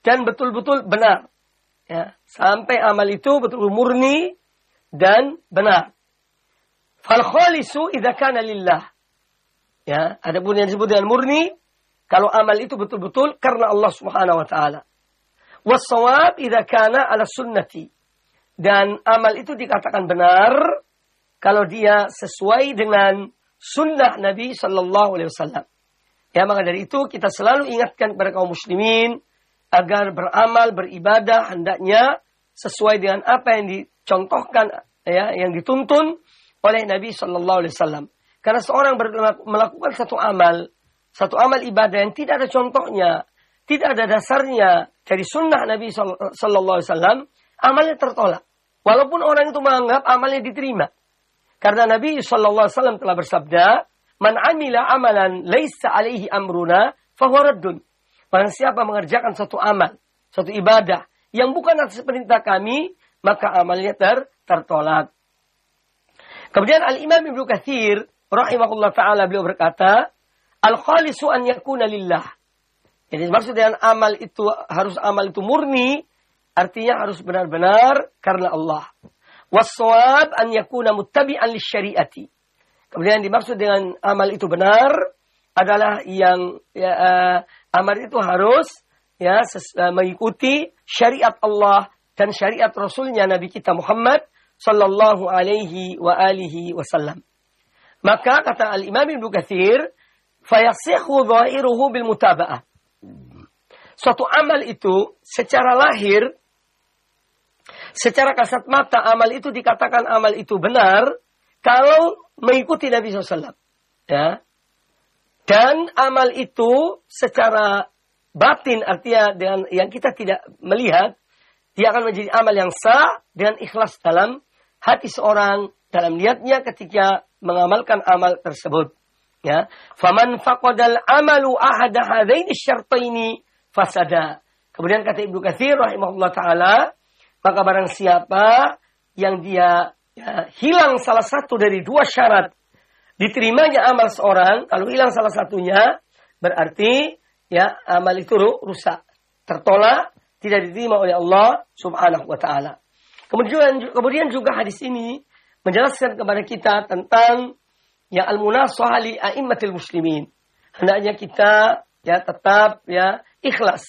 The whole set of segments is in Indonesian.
dan betul-betul benar. Ya, sampai amal itu betul-betul murni dan benar. Fal khalisu idza kana lillah. Ya, adapun yang disebut dengan murni kalau amal itu betul-betul karena Allah Subhanahu wa taala. Was shawab idza kana ala sunnati. Dan amal itu dikatakan benar kalau dia sesuai dengan sunnah Nabi sallallahu alaihi wasallam. Ya, maka dari itu kita selalu ingatkan kepada kaum muslimin agar beramal, beribadah hendaknya sesuai dengan apa yang dicontohkan, ya, yang dituntun oleh Nabi sallallahu alaihi wasallam. Karena seorang melakukan satu amal ibadah yang tidak ada contohnya, tidak ada dasarnya dari sunnah Nabi sallallahu alaihi wasallam, amalnya tertolak. Walaupun orang itu menganggap amalnya diterima. Karena Nabi sallallahu alaihi wasallam telah bersabda, "Man 'amila amalan laisa 'alaihi amruna fahuwa raddun." Barang siapa mengerjakan satu amal, satu ibadah yang bukan atas perintah kami, maka amalnya tertolak. Kemudian Al-Imam Ibnu Katsir rahimahullah taala beliau berkata, "Al-khalisu an yakuna lillah." Jadi maksud dengan amal itu murni, artinya harus benar-benar karena Allah. Was-shawab an yakuna muttabi'an lisyari'ati. Kemudian dimaksud dengan amal itu benar adalah yang amal itu harus mengikuti syariat Allah dan syariat Rasulnya Nabi kita Muhammad sallallahu alaihi wa alihi wasallam. Maka kata Al-Imam Ibnu Katsir, fayasihhu dhahiruhu bil mutaba'ah. Suatu amal itu secara lahir, secara kasat mata amal itu dikatakan amal itu benar kalau mengikuti Nabi SAW. Ya. Dan amal itu secara batin, artinya dengan yang kita tidak melihat, dia akan menjadi amal yang sah dengan ikhlas dalam hati seorang, dalam niatnya ketika mengamalkan amal tersebut. Ya, faman faqadal amalu ahada hadaini syartaini fasada. Kemudian kata Ibnu Katsir rahimahullah taala, maka barang siapa yang dia hilang salah satu dari dua syarat diterimanya amal seorang, kalau hilang salah satunya berarti ya amal itu rusak, tertolak, tidak diterima oleh Allah Subhanahu wa taala. Kemudian juga hadis ini menjelaskan kepada kita tentang ya al-munasahah li a'immatil muslimin. Hendaknya kita ya tetap ya ikhlas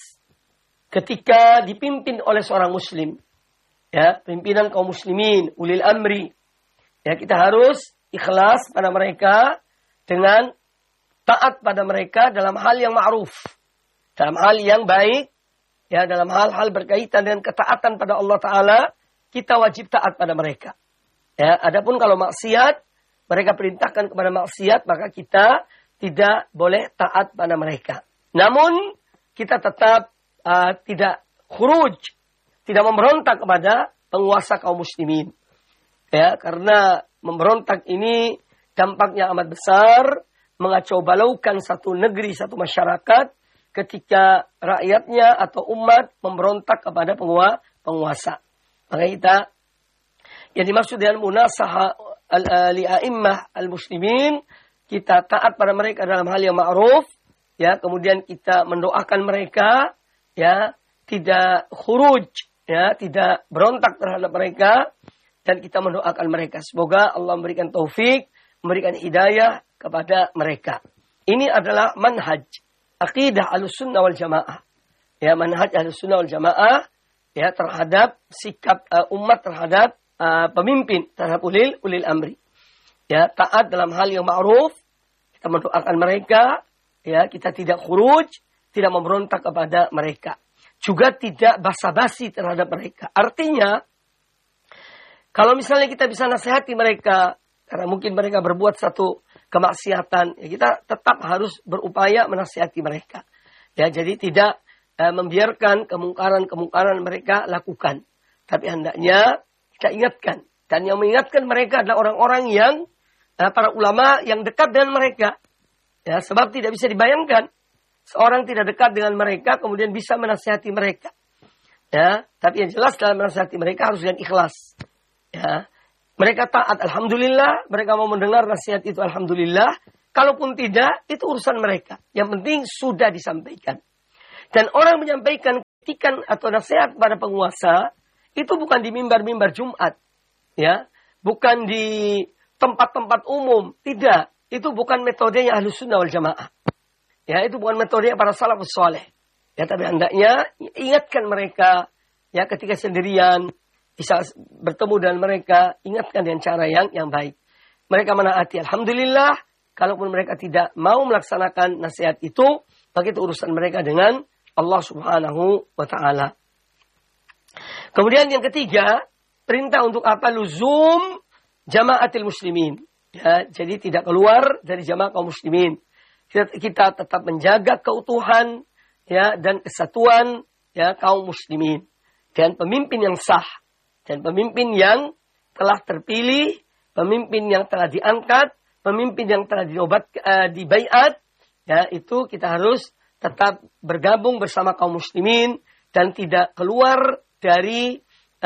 ketika dipimpin oleh seorang muslim. Ya, pimpinan kaum muslimin, ulil amri. Ya, kita harus ikhlas pada mereka dengan taat pada mereka dalam hal yang ma'ruf, dalam hal yang baik, ya, dalam hal-hal berkaitan dengan ketaatan pada Allah Ta'ala, kita wajib taat pada mereka. Ya, adapun kalau maksiat, mereka perintahkan kepada maksiat, maka kita tidak boleh taat pada mereka. Namun, kita tetap tidak khuruj, tidak memberontak kepada penguasa kaum muslimin. Ya, karena memberontak ini dampaknya amat besar, mengacau balaukan satu negeri, satu masyarakat, ketika rakyatnya atau umat memberontak kepada penguasa. Maka kita, yang dimaksud dengan munasaha li'a'immah al-muslimin, kita taat pada mereka dalam hal yang ma'ruf, ya, kemudian kita mendoakan mereka, ya, tidak khuruj, ya, tidak berontak terhadap mereka, dan kita mendoakan mereka. Semoga Allah memberikan taufik, memberikan hidayah kepada mereka. Ini adalah manhaj aqidah Ahlussunnah wal Jamaah. Ya, manhaj Ahlussunnah wal Jamaah ya terhadap sikap umat terhadap pemimpin, terhadap ulil amri. Ya, taat dalam hal yang ma'ruf, kita mendoakan mereka, ya, kita tidak khuruj, tidak memberontak kepada mereka. Juga tidak basa-basi terhadap mereka. Artinya, kalau misalnya kita bisa nasihati mereka, karena mungkin mereka berbuat satu kemaksiatan, ya kita tetap harus berupaya menasihati mereka. Ya, jadi tidak membiarkan kemungkaran-kemungkaran mereka lakukan. Tapi hendaknya kita ingatkan. Dan yang mengingatkan mereka adalah orang-orang yang, para ulama yang dekat dengan mereka. Ya, sebab tidak bisa dibayangkan seorang tidak dekat dengan mereka, kemudian bisa menasihati mereka. Ya, tapi yang jelas dalam menasihati mereka harus dengan ikhlas. Ya, mereka taat, alhamdulillah. Mereka mau mendengar nasihat itu, alhamdulillah. Kalaupun tidak, itu urusan mereka. Yang penting sudah disampaikan. Dan orang menyampaikan kritikan atau nasihat pada penguasa itu bukan di mimbar-mimbar Jumat, ya, bukan di tempat-tempat umum, tidak. Itu bukan metodenya Ahlus Sunnah wal Jamaah. Ya, itu bukan metodenya para salafus saleh. Ya, tapi hendaknya ingatkan mereka, ya, ketika sendirian bisa bertemu dengan mereka, ingatkan dengan cara yang baik. Mereka menaati, alhamdulillah. Kalaupun mereka tidak mau melaksanakan nasihat itu, bagi itu urusan mereka dengan Allah Subhanahu wa taala. Kemudian yang ketiga, perintah untuk apa? Luzum jamaatil muslimin. Ya, jadi tidak keluar dari jamaah kaum muslimin. Kita tetap menjaga keutuhan, ya, dan kesatuan, ya, kaum muslimin. Dan pemimpin yang sah, dan pemimpin yang telah terpilih, pemimpin yang telah diangkat, pemimpin yang telah dibaiat, ya, itu kita harus tetap bergabung bersama kaum muslimin dan tidak keluar dari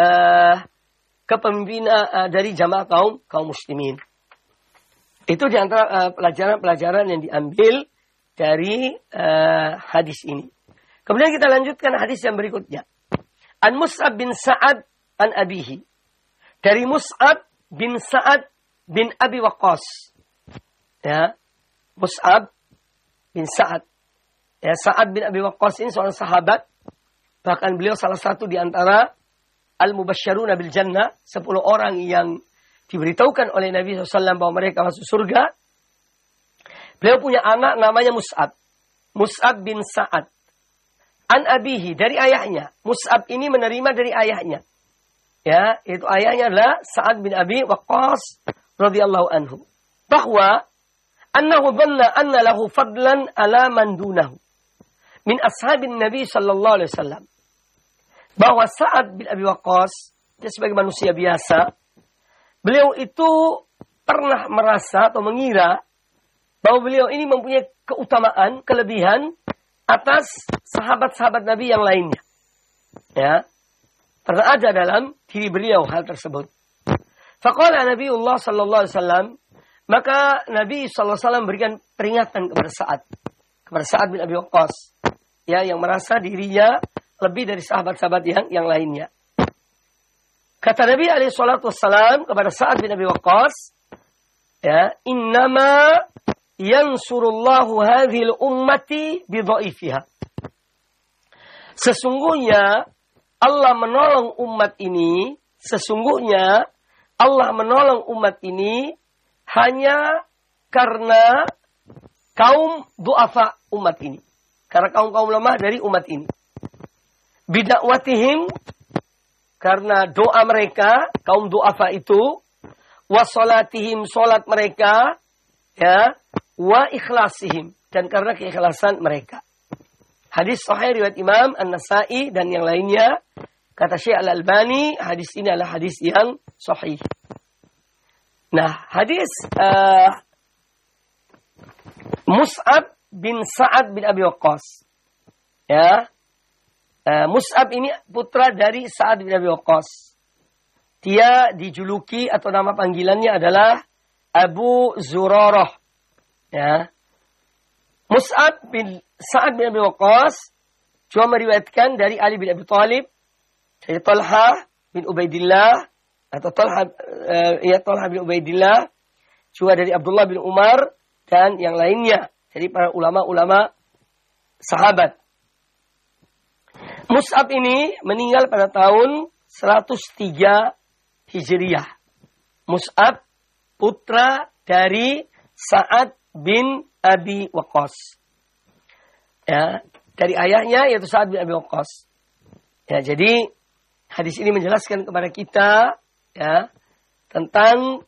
kepemimpinan dari jamaah kaum muslimin. Itu di antara pelajaran-pelajaran yang diambil dari hadis ini. Kemudian kita lanjutkan hadis yang berikutnya. An Mus'ab bin Sa'ad an abihi. Dari Mus'ab bin Sa'ad bin Abi Waqqas. Ya, Mus'ab bin Sa'ad. Ya, Sa'ad bin Abi Waqqas ini seorang sahabat. Bahkan beliau salah satu di antara al-mubasysyaruna bil jannah, 10 orang yang diberitahukan oleh Nabi SAW bahwa mereka masuk surga. Beliau punya anak namanya Mus'ab. Mus'ab bin Sa'ad. An abihi, dari ayahnya. Mus'ab ini menerima dari ayahnya. Ya, itu ayahnya adalah Sa'ad bin Abi Waqqas radhiyallahu anhu. Bahwa annahu dhanna anna lahu fadlan ala man dunahu min ashabin Nabi sallallahu alaihi wasallam. Bahwa Sa'ad bin Abi Waqqas, dia sebagai manusia biasa, beliau itu pernah merasa atau mengira bahwa beliau ini mempunyai keutamaan, kelebihan atas sahabat-sahabat Nabi yang lainnya. Ya, pernah ada dalam diri beliau hal tersebut. Faqala Nabiullah sallallahu alaihi wasallam, maka Nabi sallallahu alaihi wasallam berikan peringatan kepada Sa'ad bin Abi Waqqas, ya, yang merasa dirinya lebih dari sahabat-sahabat yang lainnya. Kata Nabi alaihi salatu wassalam kepada Sa'ad bin Abi Waqqas, ya, innama yansurullahu hadhil ummati bidha'ifiha. Sesungguhnya Allah menolong umat ini, sesungguhnya Allah menolong umat ini hanya karena kaum du'afa umat ini. Karena kaum-kaum lemah dari umat ini. Bidakwatihim, karena doa mereka, kaum du'afa itu. Wasolatihim, solat mereka. Ya, wa ikhlasihim, dan karena keikhlasan mereka. Hadis sahih riwayat Imam An-Nasa'i dan yang lainnya. Kata Syekh Al-Albani, hadis ini adalah hadis yang sahih. Nah, hadis Mus'ab bin Sa'ad bin Abi Waqqas. Ya, Mus'ab ini putra dari Sa'ad bin Abi Waqqas. Dia dijuluki atau nama panggilannya adalah Abu Zurarah. Ya. Mus'ab bin Sa'ad bin Abi Waqqas cuma meriwayatkan dari Ali bin Abi Thalib, dari Talha bin Ubaidillah atau Talha bin Ubaidillah, juga dari Abdullah bin Umar dan yang lainnya, dari para ulama-ulama sahabat. Mus'ab ini meninggal pada tahun 103 Hijriyah. Mus'ab putra dari Sa'ad bin Abi Waqqas. Ya, dari ayahnya yaitu Sa'ad bin Abi Waqqas. Ya, jadi hadis ini menjelaskan kepada kita, ya, tentang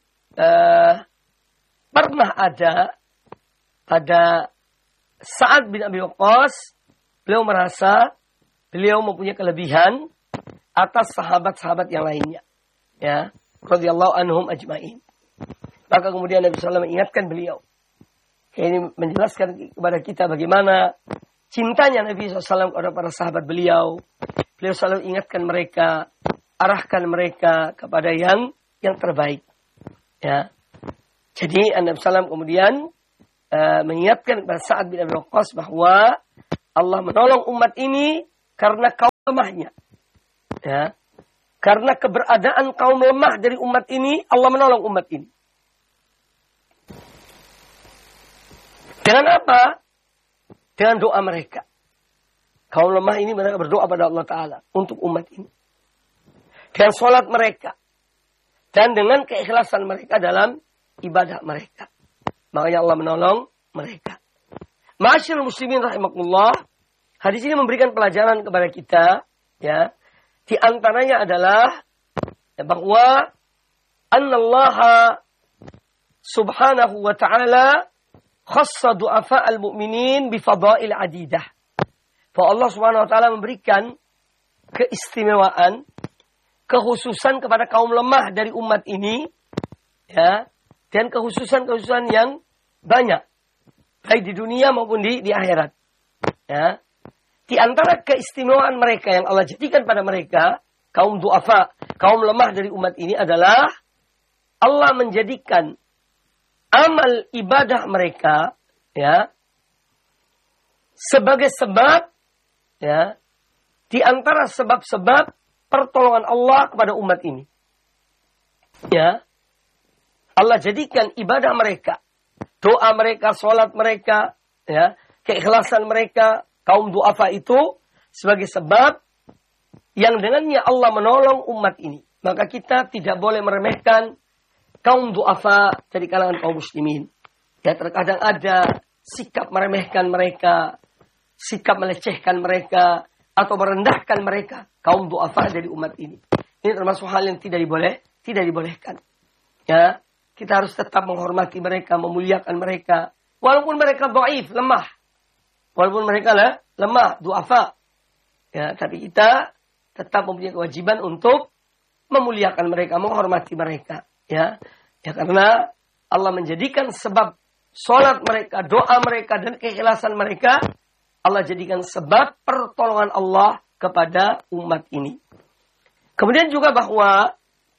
pernah ada pada Sa'ad bin Abi Waqqas, beliau merasa beliau mempunyai kelebihan atas sahabat-sahabat yang lainnya. Ya, radhiyallahu anhum ajma'in. Maka kemudian Nabi SAW mengingatkan beliau. Ini menjelaskan kepada kita bagaimana cintanya Nabi SAW kepada para sahabat beliau. Beliau selalu ingatkan mereka, arahkan mereka kepada yang terbaik. Ya. Jadi Nabi SAW kemudian mengingatkan kepada Sa'ad bin Abi Waqqas bahwa Allah menolong umat ini karena lemahnya. Ya. Karena keberadaan kaum lemah dari umat ini, Allah menolong umat ini. Dengan apa? Dengan doa mereka. Kaum lemah ini mereka berdoa pada Allah Ta'ala untuk umat ini. Dengan sholat mereka. Dan dengan keikhlasan mereka dalam ibadah mereka. Makanya Allah menolong mereka. Ma'asyiral muslimin rahimakumullah. Hadis ini memberikan pelajaran kepada kita. Ya. Di antaranya adalah bahwa Annallaha subhanahu wa ta'ala khassa du'afa al-mu'minin bifadail adidah. Bahwa Allah subhanahu wa ta'ala memberikan keistimewaan, kekhususan kepada kaum lemah dari umat ini, ya, dan kekhususan-kekhususan yang banyak, baik di dunia maupun di akhirat. Ya. Di antara keistimewaan mereka yang Allah jadikan pada mereka, kaum du'afa, kaum lemah dari umat ini adalah Allah menjadikan amal ibadah mereka, ya, sebagai sebab, ya, di antara sebab-sebab pertolongan Allah kepada umat ini. Ya, Allah jadikan ibadah mereka, doa mereka, sholat mereka, ya, keikhlasan mereka, kaum du'afa itu sebagai sebab yang dengannya Allah menolong umat ini. Maka kita tidak boleh meremehkan kaum du'afa dari kalangan kaum muslimin. Ya, terkadang ada sikap meremehkan mereka, sikap melecehkan mereka, atau merendahkan mereka, kaum du'afa dari umat ini. Ini termasuk hal yang tidak dibolehkan. Ya, kita harus tetap menghormati mereka, memuliakan mereka, walaupun mereka dhaif, lemah. Walaupun mereka lemah, du'afa. Ya, tapi kita tetap mempunyai kewajiban untuk memuliakan mereka, menghormati mereka. Ya, karena Allah menjadikan sebab sholat mereka, doa mereka, dan keikhlasan mereka, Allah jadikan sebab pertolongan Allah kepada umat ini. Kemudian juga bahwa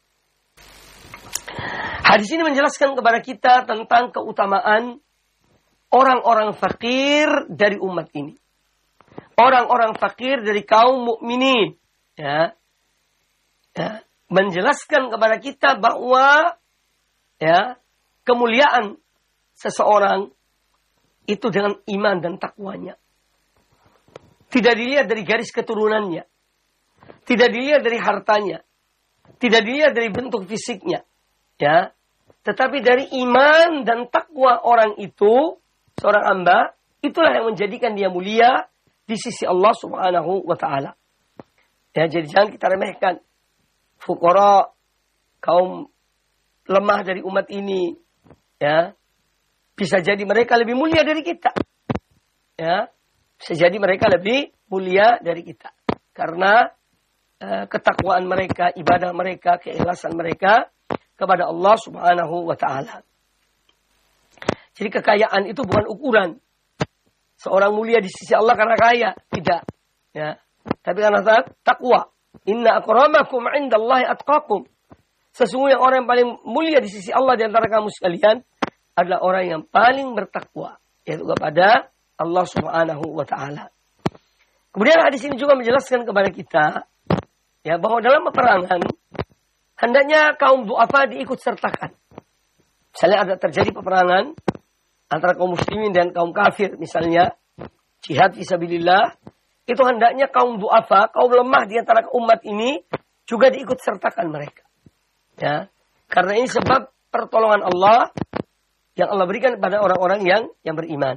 hadis ini menjelaskan kepada kita tentang keutamaan orang-orang fakir dari umat ini. Orang-orang fakir dari kaum mukminin. Ya. Ya. Menjelaskan kepada kita bahwa, ya, kemuliaan seseorang itu dengan iman dan takwanya. Tidak dilihat dari garis keturunannya. Tidak dilihat dari hartanya. Tidak dilihat dari bentuk fisiknya. Ya. Tetapi dari iman dan takwa orang itu, seorang hamba, itulah yang menjadikan dia mulia di sisi Allah subhanahu wa ta'ala. Ya, jadi jangan kita remehkan fuqara, kaum lemah dari umat ini. Ya, bisa jadi mereka lebih mulia dari kita. Ya, bisa jadi mereka lebih mulia dari kita. Karena ketakwaan mereka, ibadah mereka, keikhlasan mereka kepada Allah subhanahu wa ta'ala. Jadi kekayaan itu bukan ukuran. Seorang mulia di sisi Allah karena kaya. Tidak. Ya. Tapi karena takwa. Inna akramakum indallahi atqakum. Sesungguhnya orang yang paling mulia di sisi Allah di antara kamu sekalian adalah orang yang paling bertakwa. Yaitu kepada Allah subhanahu wa ta'ala. Kemudian hadis ini juga menjelaskan kepada kita, ya, bahwa dalam peperangan hendaknya kaum du'afa diikut sertakan. Misalnya ada terjadi peperangan antara kaum muslimin dan kaum kafir, misalnya jihad fisabilillah, itu hendaknya kaum du'afa, kaum lemah di antara umat ini juga diikut sertakan mereka. Ya, karena ini sebab pertolongan Allah yang Allah berikan kepada orang-orang yang beriman.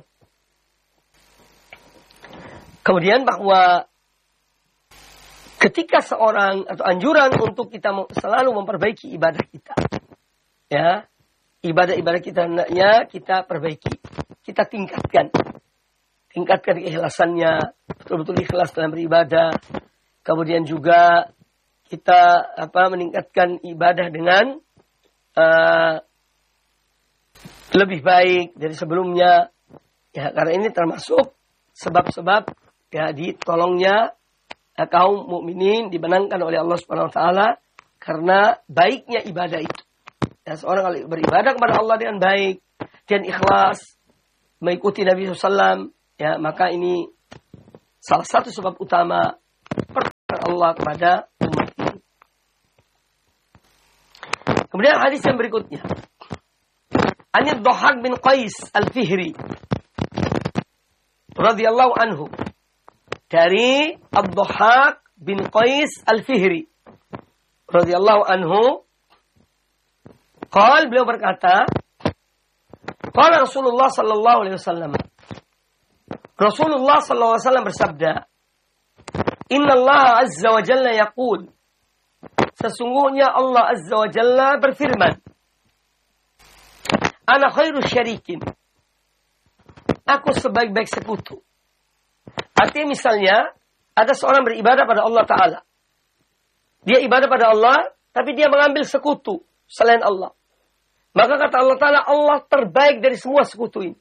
Kemudian bahwa ketika seorang atau anjuran untuk kita selalu memperbaiki ibadah kita. Ya, ibadah-ibadah kita hendaknya kita perbaiki. Kita tingkatkan. Tingkatkan keikhlasannya. Betul-betul ikhlas dalam beribadah. Kemudian juga kita meningkatkan ibadah dengan lebih baik dari sebelumnya. Ya, karena ini termasuk sebab-sebab, ya, ditolongnya kaum mukminin, dimenangkan oleh Allah Subhanahu wa taala karena baiknya ibadah itu. Ya, seorang kalau beribadah kepada Allah dengan baik dan ikhlas mengikuti Nabi SAW, ya, maka ini salah satu sebab utama Allah kepada umat ini. Kemudian hadis yang berikutnya. An Dhahhak bin Qais Al-Fihri radhiyallahu anhu. Dari Dhahhak bin Qais Al-Fihri radhiyallahu anhu, beliau berkata, qala Rasulullah sallallahu alaihi wasallam. Rasulullah sallallahu alaihi wasallam bersabda, "Inna Allah azza wa jalla yaqul." Sesungguhnya Allah azza wa jalla berfirman, "Ana khairu syarikin." Aku sebaik-baik sekutu. Artinya misalnya, ada seorang beribadah pada Allah Ta'ala. Dia ibadah pada Allah, tapi dia mengambil sekutu selain Allah. Maka kata Allah Ta'ala, Allah terbaik dari semua sekutu ini.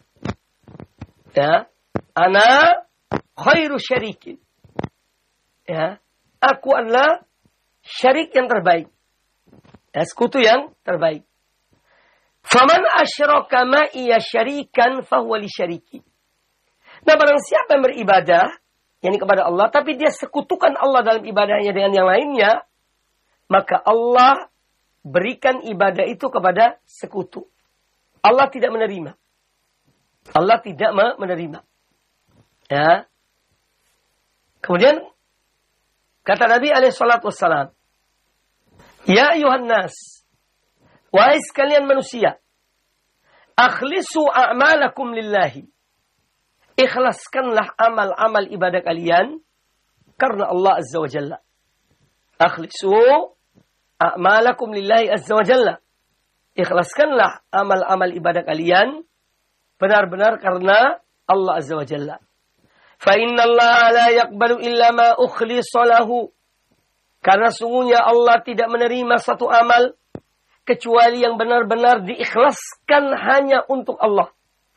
Ya, ana khairu syarikin. Ya, aku adalah syarik yang terbaik. Ya, sekutu yang terbaik. Faman asyraka ma'iya syarikan fahuwa li syariki. Nah, barang siapa yang beribadah, yakni kepada Allah, tapi dia sekutukan Allah dalam ibadahnya dengan yang lainnya, maka Allah berikan ibadah itu kepada sekutu. Allah tidak menerima. Allah tidak menerima. Ya. Kemudian kata Nabi SAW, "Ya ayuhan nas, wahai sekalian manusia, akhlisu a'malakum lillahi." Ikhlaskanlah amal-amal ibadah kalian karena Allah Azza wa Jalla. Akhlisu a'malakum lillahi Azza wa Jalla. Ikhlaskanlah amal-amal ibadah kalian benar-benar karena Allah Azza wa Jalla. Fa inna Allah la yaqbalu illa ma ukhlisa lahu. Karena sungguhnya Allah tidak menerima satu amal kecuali yang benar-benar diikhlaskan hanya untuk Allah.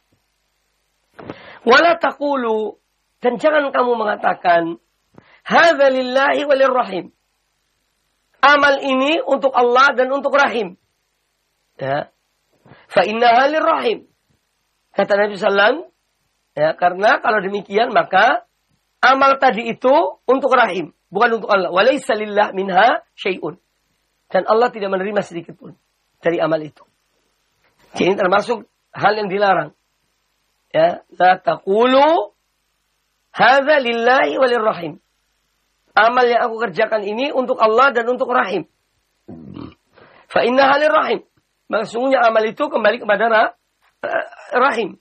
Wala taqulu, dan jangan kamu mengatakan hadza lillahi walirrahim. Amal ini untuk Allah dan untuk Rahim. Ya. Fa innaha lirrahim. Kata Nabi sallallahu, ya, karena kalau demikian maka amal tadi itu untuk Rahim, bukan untuk Allah. Walaysa lillah minha syai'un. Dan Allah tidak menerima sedikit pun dari amal itu. Jadi termasuk hal yang dilarang. Ya, la taqulu hadza lillahi walirrahim. Amal yang aku kerjakan ini untuk Allah dan untuk Rahim. Fa innaha lirrahim. Maksudnya amal itu kembali kepada Rahim.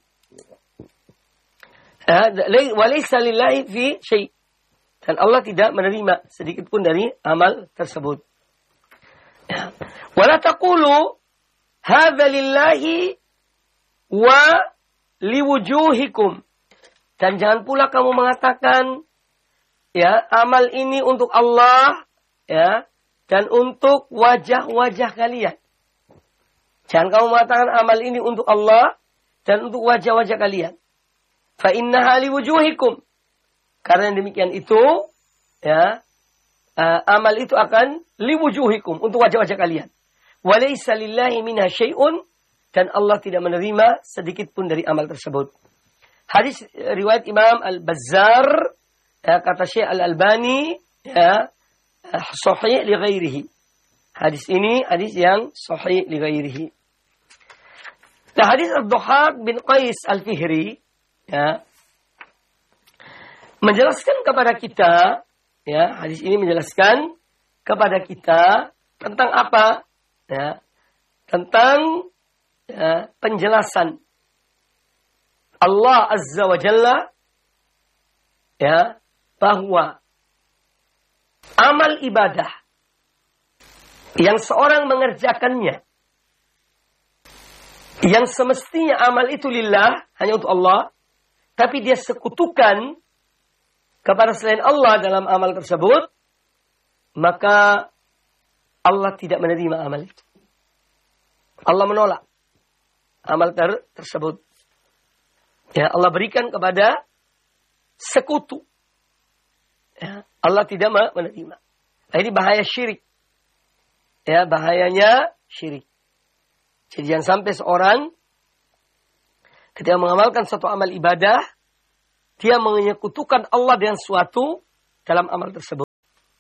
Walaysa lillahi fi syai'. Dan Allah tidak menerima sedikit pun dari amal tersebut. Ya. Wala taqulu hadza lillahi wa liwujuhikum. Dan jangan pula kamu mengatakan, ya, amal ini untuk Allah, ya, dan untuk wajah-wajah kalian. Jangan kamu mengatakan amal ini untuk Allah dan untuk wajah-wajah kalian. Fa innaha liwujuhikum. Karena demikian itu, ya, amal itu akan liwujuhikum, untuk wajah-wajah kalian. Walaysa lillahi minha syai'un. Dan Allah tidak menerima sedikit pun dari amal tersebut. Hadis riwayat Imam Al-Bazzar, ya, kata Syekh Al-Albani, ya, sahih li ghairihi. Hadis ini hadis yang sahih li ghairihi. Nah, hadis Dhahhak bin Qais Al-Fihri, ya, menjelaskan kepada kita, ya, hadis ini menjelaskan kepada kita tentang apa? Ya, tentang, ya, penjelasan Allah Azza wa Jalla, ya, bahwa amal ibadah yang seorang mengerjakannya, yang semestinya amal itu lillah, hanya untuk Allah, tapi dia sekutukan kepada selain Allah dalam amal tersebut, maka Allah tidak menerima amal itu. Allah menolak amal tersebut. Ya, Allah berikan kepada sekutu. Ya, Allah tidak menerima. Nah, ini bahaya syirik. Ya, bahayanya syirik. Jadi jangan sampai seorang ketika mengamalkan suatu amal ibadah, dia menyekutukan Allah dengan suatu dalam amal tersebut.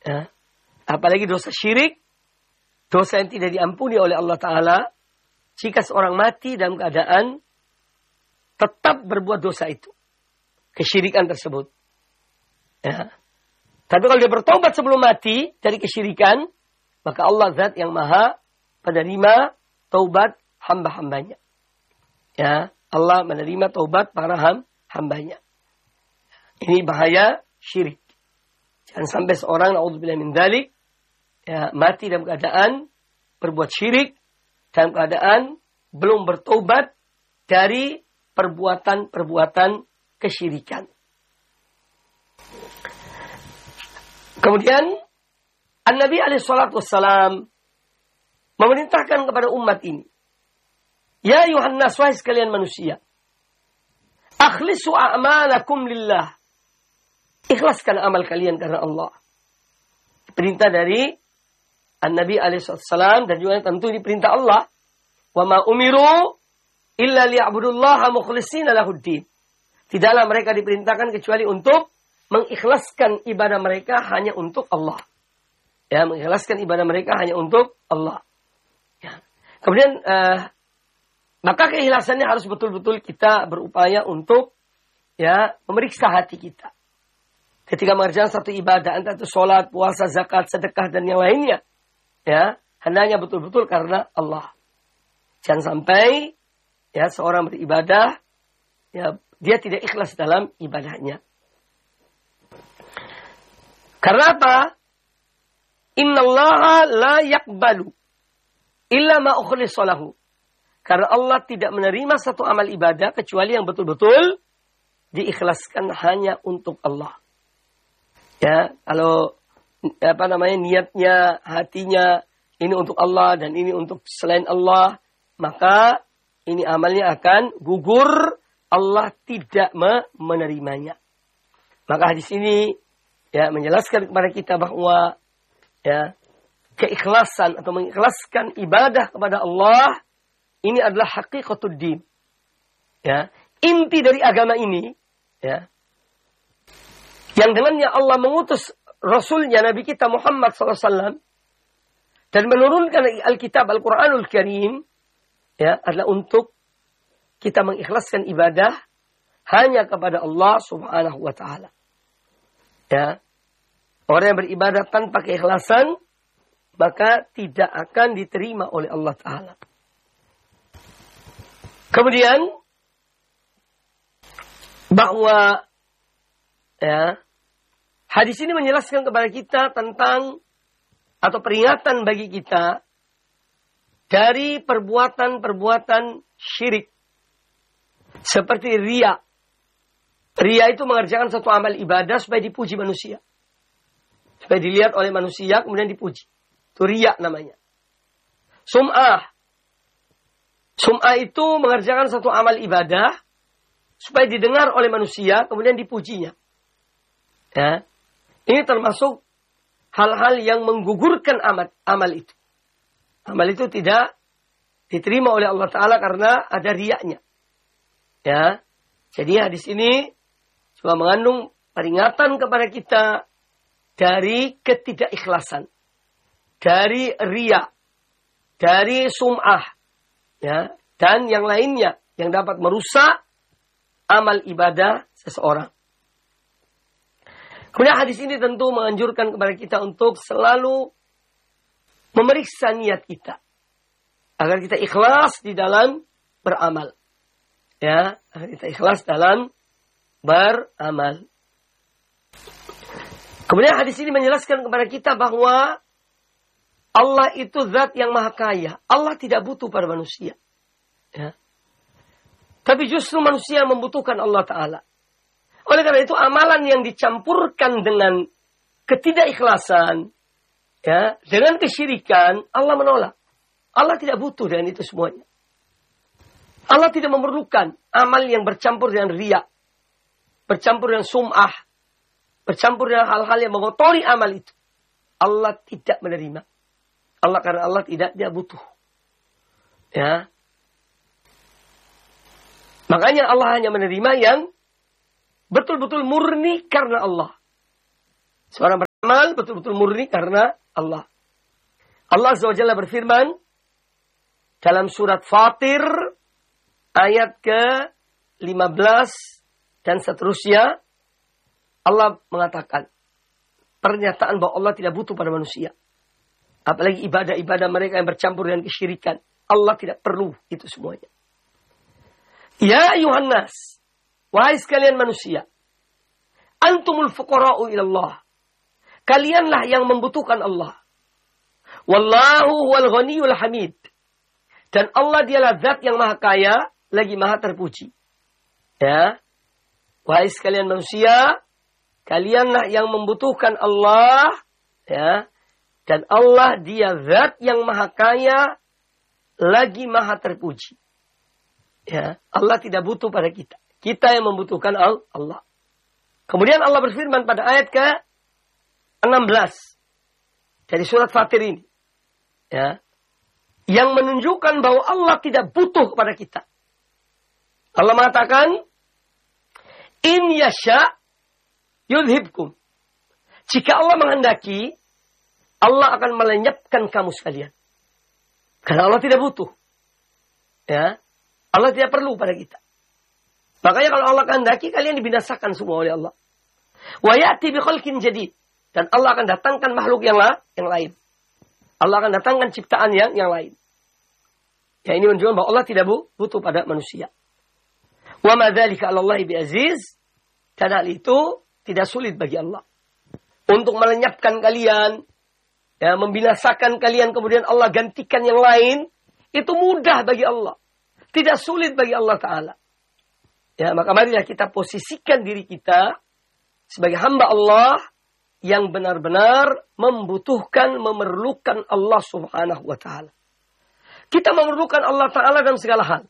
Ya. Apalagi dosa syirik, dosa yang tidak diampuni oleh Allah Ta'ala, jika seorang mati dalam keadaan tetap berbuat dosa itu. Kesyirikan tersebut. Ya. Tapi kalau dia bertobat sebelum mati dari kesyirikan, maka Allah zat yang maha penerima taubat hamba-hambanya. Ya, Allah menerima taubat para hambanya. Ini bahaya syirik. Jangan sampai seorang, na'udzubillah min dzalik, ya, mati dalam keadaan berbuat syirik, dalam keadaan belum bertobat dari perbuatan-perbuatan kesyirikan. Kemudian An-Nabi SAW memerintahkan kepada umat ini, ya ayuhan nas, wahai sekalian manusia, akhlisu a'malakum lillah. Ikhlaskan amal kalian karena Allah. Perintah dari An-Nabi SAW dan juga tentu ini perintah Allah. Wa ma umiru illa liya'budullaha mukhlishina lahuddin. Tidaklah mereka diperintahkan kecuali untuk mengikhlaskan ibadah mereka hanya untuk Allah. Ya, mengikhlaskan ibadah mereka hanya untuk Allah. Ya. Kemudian maka keikhlasannya harus betul-betul kita berupaya untuk ya memeriksa hati kita. Ketika mengerjakan satu ibadah, entah itu sholat, puasa, zakat, sedekah dan yang lainnya, ya hendaknya betul-betul karena Allah. Jangan sampai ya seorang beribadah, ya dia tidak ikhlas dalam ibadahnya. Karena apa? Innallaha la yaqbalu illa ma ukhlisa lahu. Karena Allah tidak menerima satu amal ibadah kecuali yang betul-betul diikhlaskan hanya untuk Allah. Ya, kalau niatnya, hatinya ini untuk Allah dan ini untuk selain Allah, maka ini amalnya akan gugur, Allah tidak menerimanya. Maka hadis ini ya menjelaskan kepada kita bahwa ya keikhlasan atau mengikhlaskan ibadah kepada Allah ini adalah hakikatud din. Ya, inti dari agama ini ya. Yang dengannya Allah mengutus Rasulnya Nabi kita Muhammad SAW dan menurunkan Alkitab Al-Quranul Karim ya, adalah untuk kita mengikhlaskan ibadah hanya kepada Allah Subhanahu wa Ta'ala. Ya. Orang yang beribadah tanpa keikhlasan maka tidak akan diterima oleh Allah Ta'ala. Kemudian bahwa ya, hadis ini menjelaskan kepada kita tentang atau peringatan bagi kita dari perbuatan-perbuatan syirik. Seperti riya. Riya itu mengerjakan satu amal ibadah supaya dipuji manusia. Supaya dilihat oleh manusia kemudian dipuji. Itu riya namanya. Sum'ah. Sum'ah itu mengerjakan satu amal ibadah supaya didengar oleh manusia kemudian dipujinya. Ya. Ini termasuk hal-hal yang menggugurkan amal itu. Amal itu tidak diterima oleh Allah Ta'ala karena ada riyaknya. Ya. Jadi hadis ini cuma mengandung peringatan kepada kita dari ketidakikhlasan, dari riya, dari sum'ah, ya, dan yang lainnya yang dapat merusak amal ibadah seseorang. Kemudian hadis ini tentu menganjurkan kepada kita untuk selalu memeriksa niat kita. Agar kita ikhlas di dalam beramal. Ya, agar kita ikhlas dalam beramal. Kemudian hadis ini menjelaskan kepada kita bahwa Allah itu zat yang maha kaya. Allah tidak butuh pada manusia. Ya. Tapi justru manusia membutuhkan Allah Ta'ala. Oleh karena itu amalan yang dicampurkan dengan ketidakikhlasan, ya, dengan kesyirikan, Allah menolak. Allah tidak butuh dengan itu semuanya. Allah tidak memerlukan amal yang bercampur dengan riya, bercampur dengan sum'ah, bercampur dengan hal-hal yang mengotori amal itu. Allah tidak menerima. Karena Allah tidak dia butuh. Ya. Makanya Allah hanya menerima yang betul-betul murni karena Allah. Seorang amal betul-betul murni karena Allah. Allah Azza wa Jalla berfirman dalam surat Fatir ayat ke-15 dan seterusnya. Allah mengatakan pernyataan bahwa Allah tidak butuh pada manusia. Apalagi ibadah-ibadah mereka yang bercampur dengan kesyirikan. Allah tidak perlu itu semuanya. Ya ayuhan nas, wahai sekalian manusia, antumul fuqara'u ilallah. Kalianlah yang membutuhkan Allah. Wallahu huwal ghaniyul hamid. Dan Allah dialah zat yang maha kaya, lagi maha terpuji. Ya. Wahai sekalian manusia, kalianlah yang membutuhkan Allah, ya. Dan Allah dia zat yang maha kaya, lagi maha terpuji. Ya, Allah tidak butuh pada kita. Kita yang membutuhkan Allah. Kemudian Allah berfirman pada ayat ke-16 dari surat Fatir ini. Ya. Yang menunjukkan bahwa Allah tidak butuh kepada kita. Allah mengatakan, in yasha yudhibkum. Jika Allah menghendaki, Allah akan melenyapkan kamu sekalian. Karena Allah tidak butuh. Ya. Allah tidak perlu pada kita. Makanya kalau Allah kehendaki, kalian dibinasakan semua oleh Allah. Wa ya'ti bi khalqin jadid. Dan Allah akan datangkan makhluk yang lain. Allah akan datangkan ciptaan yang lain. Ya, ini menunjukkan bahwa Allah tidak butuh pada manusia. Wa ma dzalika 'ala Allahi bi aziz. Dan hal itu tidak sulit bagi Allah. Untuk melenyapkan kalian, ya, membinasakan kalian, kemudian Allah gantikan yang lain, itu mudah bagi Allah. Tidak sulit bagi Allah Ta'ala. Ya, maka marilah kita posisikan diri kita sebagai hamba Allah yang benar-benar membutuhkan, memerlukan Allah Subhanahu wa Ta'ala. Kita memerlukan Allah Ta'ala dalam segala hal.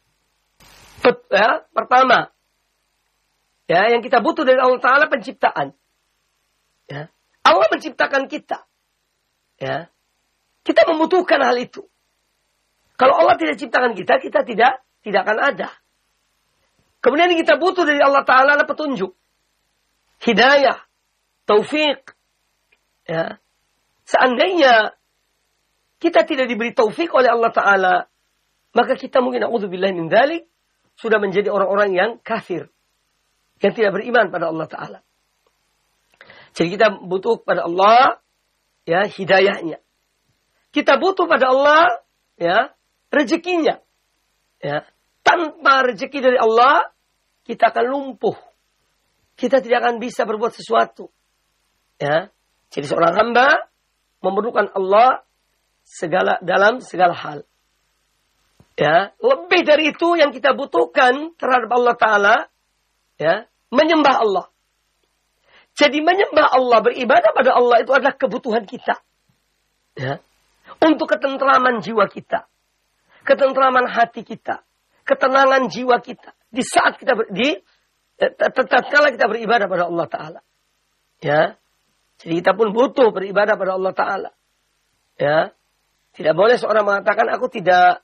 Ya, pertama, ya, yang kita butuh dari Allah Ta'ala penciptaan. Ya, Allah menciptakan kita. Ya, kita membutuhkan hal itu. Kalau Allah tidak ciptakan kita, kita tidak akan ada. Kemudian kita butuh dari Allah Ta'ala adalah petunjuk. Hidayah. Taufik. Ya. Seandainya kita tidak diberi taufik oleh Allah Ta'ala, maka kita mungkin, na'udzubillah min dzalik, sudah menjadi orang-orang yang kafir. Yang tidak beriman pada Allah Ta'ala. Jadi kita butuh pada Allah, ya, hidayahnya. Kita butuh pada Allah, ya, rezekinya. Ya. Tanpa rezeki dari Allah, kita akan lumpuh. Kita tidak akan bisa berbuat sesuatu. Ya. Jadi seorang hamba memerlukan Allah dalam segala hal. Ya. Lebih dari itu yang kita butuhkan terhadap Allah Ta'ala, ya, menyembah Allah. Jadi menyembah Allah, beribadah pada Allah itu adalah kebutuhan kita. Ya. Untuk ketentraman jiwa kita. Ketentraman hati kita. Ketenangan jiwa kita. Di saat kita tatkala kita beribadah pada Allah Ta'ala. Ya. Jadi kita pun butuh beribadah pada Allah Ta'ala. Ya. Tidak boleh seorang mengatakan aku tidak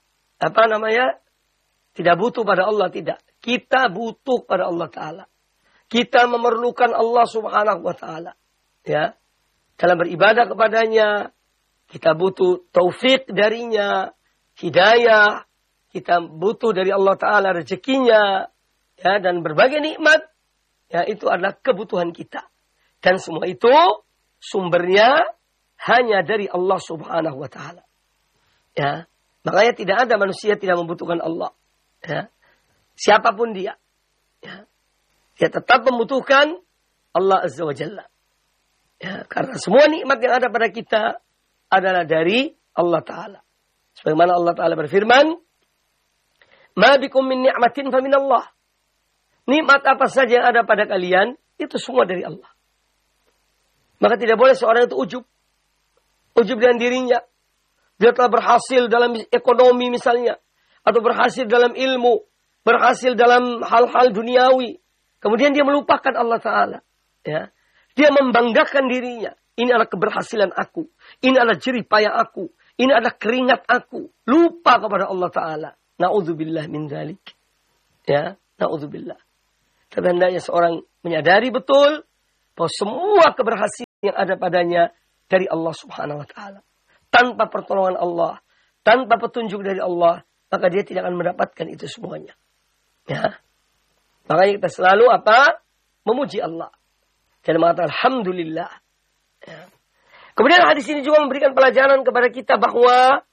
tidak butuh pada Allah. Tidak. Kita butuh pada Allah Ta'ala. Kita memerlukan Allah Subhanahu wa Ta'ala. Ya. Dalam beribadah kepadanya, kita butuh taufik darinya, hidayah, kita butuh dari Allah Ta'ala rezekinya, ya, dan berbagai nikmat, ya, itu adalah kebutuhan kita. Dan semua itu sumbernya hanya dari Allah Subhanahu wa Ta'ala. Ya. Makanya tidak ada manusia tidak membutuhkan Allah. Ya. Siapapun dia. Ya. Dia tetap membutuhkan Allah Azza wa Jalla. Ya. Karena semua nikmat yang ada pada kita adalah dari Allah Ta'ala. Sebagaimana Allah Ta'ala berfirman, ma bikum min ni'matin fa min Allah. Nikmat apa saja yang ada pada kalian, itu semua dari Allah. Maka tidak boleh seorang itu ujub. Ujub dengan dirinya. Dia telah berhasil dalam ekonomi misalnya. Atau berhasil dalam ilmu. Berhasil dalam hal-hal duniawi. Kemudian dia melupakan Allah Ta'ala. Ya. Dia membanggakan dirinya. Ini adalah keberhasilan aku. Ini adalah jerih payah aku. Ini adalah keringat aku. Lupa kepada Allah Ta'ala. Na'udzubillah min dzalik. Ya, na'udzubillah. Tapi hendaknya seorang menyadari betul bahwa semua keberhasilan yang ada padanya dari Allah Subhanahu wa taala. Tanpa pertolongan Allah, tanpa petunjuk dari Allah, maka dia tidak akan mendapatkan itu semuanya. Ya. Makanya kita selalu apa? Memuji Allah. Dan mengatakan alhamdulillah. Ya. Kemudian hadis ini juga memberikan pelajaran kepada kita bahwa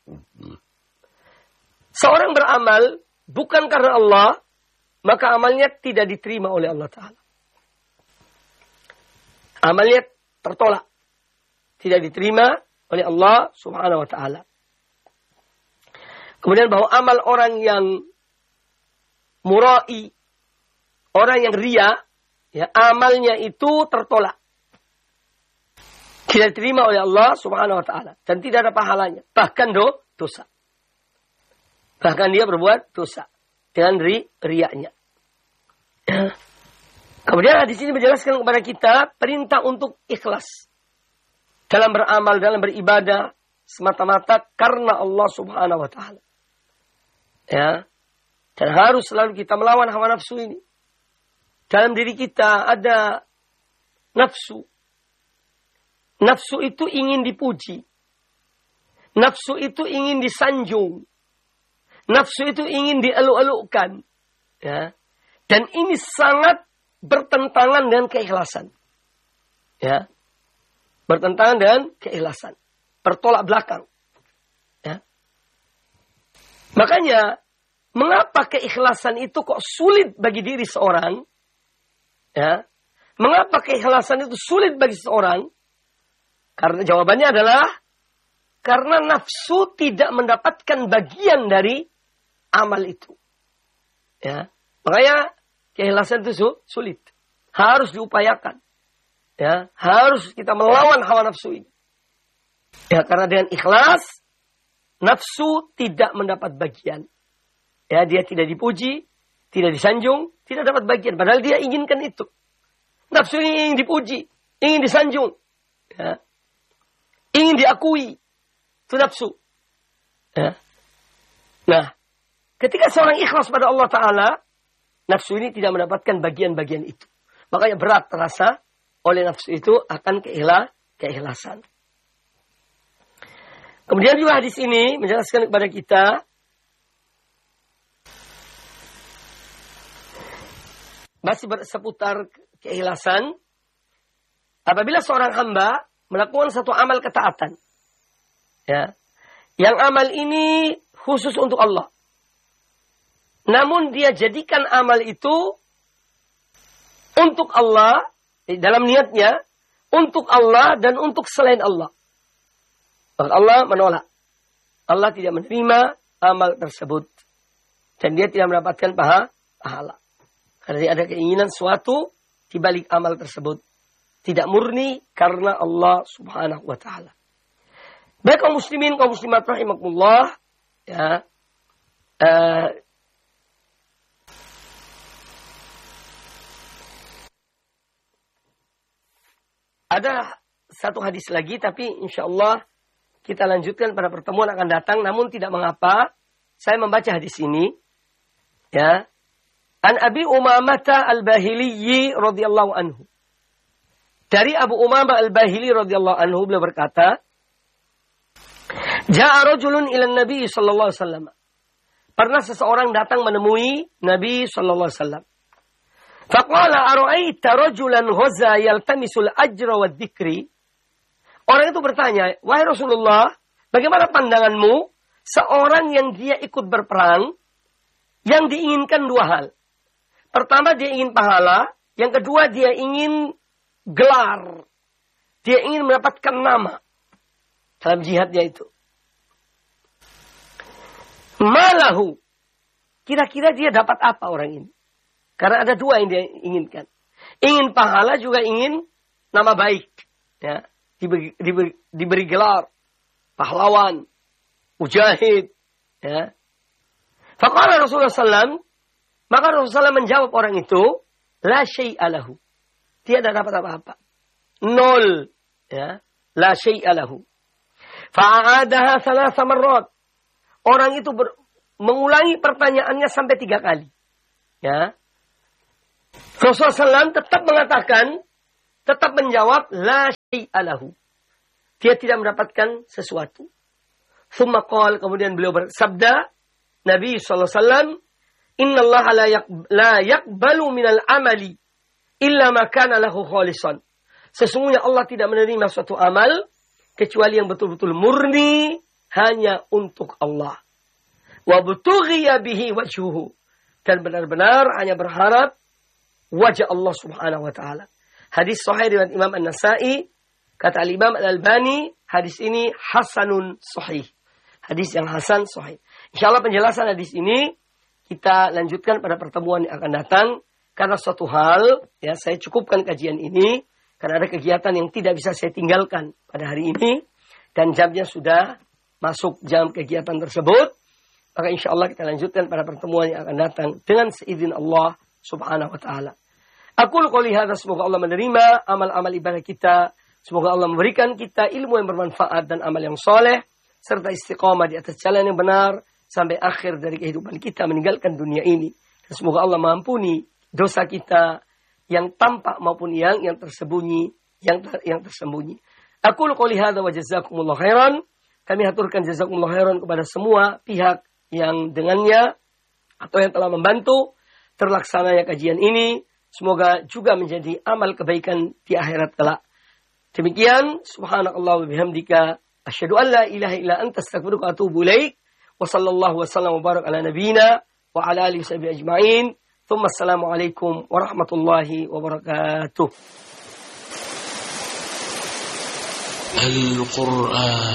seorang beramal bukan karena Allah, maka amalnya tidak diterima oleh Allah Ta'ala. Amalnya tertolak. Tidak diterima oleh Allah Subhanahu wa Ta'ala. Kemudian bahwa amal orang yang murai, orang yang riya, ya, amalnya itu tertolak. Tidak diterima oleh Allah Subhanahu wa Ta'ala. Dan tidak ada pahalanya. Bahkan dosa. Bahkan dia berbuat dosa. Dengan riyanya. Kemudian hadis ini menjelaskan kepada kita perintah untuk ikhlas. Dalam beramal, dalam beribadah. Semata-mata karena Allah Subhanahu wa Ta'ala. Ya. Dan harus selalu kita melawan hawa nafsu ini. Dalam diri kita ada nafsu. Nafsu itu ingin dipuji. Nafsu itu ingin disanjung. Nafsu itu ingin dieluk-elukkan. Ya. Dan ini sangat bertentangan dengan keikhlasan. Ya. Bertentangan dengan keikhlasan. Bertolak belakang. Ya. Makanya, mengapa keikhlasan itu kok sulit bagi diri seorang? Ya. Mengapa keikhlasan itu sulit bagi seorang? Karena jawabannya adalah karena nafsu tidak mendapatkan bagian dari amal itu. Ya. Makanya keikhlasan itu sulit. Harus diupayakan. Ya, harus kita melawan hawa nafsu ini. Ya, karena dengan ikhlas nafsu tidak mendapat bagian. Ya, dia tidak dipuji, tidak disanjung, tidak dapat bagian padahal dia inginkan itu. Nafsu ini ingin dipuji, ingin disanjung. Ya. Ingin diakui. Itu nafsu. Ya. Nah, ketika seorang ikhlas pada Allah Ta'ala, nafsu ini tidak mendapatkan bagian-bagian itu. Makanya berat terasa oleh nafsu itu akan keikhlasan. Kemudian juga hadis ini menjelaskan kepada kita masih seputar keikhlasan. Apabila seorang hamba melakukan satu amal ketaatan, ya, yang amal ini khusus untuk Allah, namun dia jadikan amal itu untuk Allah, dalam niatnya untuk Allah dan untuk selain Allah, maka Allah menolak. Allah tidak menerima amal tersebut dan dia tidak mendapatkan pahala. Karena dia ada keinginan suatu di balik amal tersebut. Tidak murni karena Allah Subhanahu wa Ta'ala. Baik kaum muslimin, kaum muslimat rahimakumullah, ya. Ada satu hadis lagi, tapi insya Allah kita lanjutkan pada pertemuan akan datang. Namun tidak mengapa, saya membaca hadis ini. Ya. An Abi Umamah al-Bahili radhiyallahu anhu. Dari Abu Umamah al-Bahili radhiyallahu anhu, beliau berkata, Ja'a rajulun ila Nabi sallallahu alaihi wasallam. Pernah seseorang datang menemui Nabi sallallahu alaihi wasallam. Faqala ara'aita rajulan ghaza yaltamisul ajra wad dzikri? Orang itu bertanya, wahai Rasulullah, bagaimana pandanganmu seorang yang dia ikut berperang yang diinginkan dua hal? Pertama, dia ingin pahala, yang kedua dia ingin gelar. Dia ingin mendapatkan nama dalam jihadnya itu. Malahu. Kira-kira dia dapat apa orang ini? Karena ada dua yang dia inginkan. Ingin pahala juga ingin nama baik. Ya. Diberi gelar. Pahlawan. Mujahid. Ya. Faqala Rasulullah SAW. Maka Rasulullah SAW menjawab orang itu. La syai'a lahu. Dia tidak dapat apa-apa. Nol. Ya. La syai'a lahu. Fa'adaha thalatha marrat. Orang itu mengulangi pertanyaannya sampai 3 kali. Ya. Rasulullah SAW tetap mengatakan, tetap menjawab, la alahu. Dia tidak mendapatkan sesuatu. Thumma qala, kemudian beliau bersabda, Nabi SAW, Inna Allah la yakbalu minal amali illa ma kana lahu khalisan. Sesungguhnya Allah tidak menerima suatu amal kecuali yang betul-betul murni hanya untuk Allah. Wa butughiya bihi wajhuhu. Dan benar-benar hanya berharap wajah Allah subhanahu wa ta'ala. Hadis sahih riwayat Imam An-Nasa'i. Kata Al-Imam Al-Albani, hadis ini hasanun sahih. Hadis yang hasan sahih. InsyaAllah penjelasan hadis ini kita lanjutkan pada pertemuan yang akan datang. Karena suatu hal, ya saya cukupkan kajian ini. Karena ada kegiatan yang tidak bisa saya tinggalkan pada hari ini. Dan jamnya sudah masuk jam kegiatan tersebut. Maka insya Allah kita lanjutkan pada pertemuan yang akan datang dengan seizin Allah subhanahu wa ta'ala. Aqulu qouli hadza, semoga Allah menerima amal-amal ibadah kita. Semoga Allah memberikan kita ilmu yang bermanfaat dan amal yang soleh. Serta istiqamah di atas jalan yang benar. Sampai akhir dari kehidupan kita meninggalkan dunia ini. Dan semoga Allah mengampuni dosa kita yang tampak maupun yang tersembunyi. Yang tersembunyi. Aqulu qouli hadza wa jazakumullah khairan. Kami haturkan jazakumullah khairan kepada semua pihak yang dengannya atau yang telah membantu terlaksananya kajian ini. Semoga juga menjadi amal kebaikan di akhirat kelak. Demikian, subhanakallah wa bihamdika, asyhadu an la ilaha illa anta, astaghfiruka wa atubu ilaik. Wa sallallahu wa sallam wa barak ala nabiyyina wa ala alihi wa sahbihi ajma'in. Thumma assalamu alaikum warahmatullahi wabarakatuh. Al-Quran